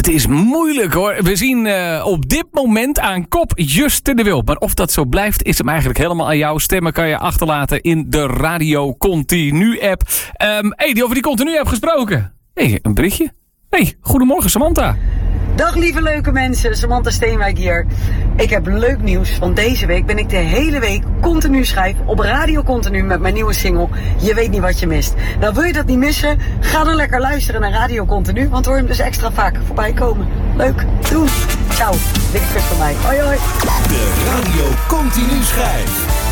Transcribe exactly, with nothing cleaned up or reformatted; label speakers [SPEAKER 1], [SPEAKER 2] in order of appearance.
[SPEAKER 1] Het is moeilijk hoor. We zien uh, op dit moment aan kop Juste de Wilp. Maar of dat zo blijft, is hem eigenlijk helemaal aan jou. Stemmen kan je achterlaten in de Radio Continu app. Um, hey, die over die Continu app gesproken. Hé, hey, een berichtje. Hey, goedemorgen Samantha.
[SPEAKER 2] Dag lieve leuke mensen, Samantha Steenwijk hier. Ik heb leuk nieuws, want deze week ben ik de hele week continu schrijf op Radio Continu met mijn nieuwe single Je weet niet wat je mist. Nou, wil je dat niet missen? Ga dan lekker luisteren naar Radio Continu, want hoor je hem dus extra vaak voorbij komen. Leuk, doei. Ciao, dikke kus van mij. Hoi hoi.
[SPEAKER 3] De Radio Continu schijf.